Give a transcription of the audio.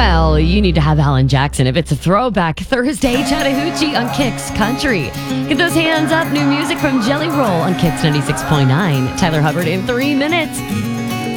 Well, you need to have Alan Jackson if it's a throwback Thursday Chattahoochee on Kicks Country. Get those hands up. New music from Jelly Roll on Kicks 96.9. Tyler Hubbard in 3 minutes.